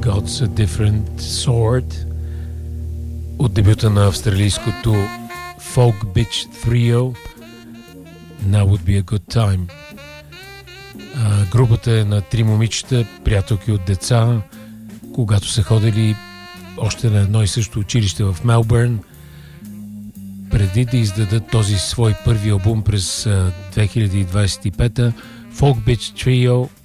God's a Different Sort от дебюта на австралийското Folk Bitch Trio Now Would Be a Good Time. Групата е на 3 момичета, приятелки от деца, когато са ходили още на едно и също училище в Мелбърн. Преди да издадат този свой първи албум през 2025, Folk Bitch Trio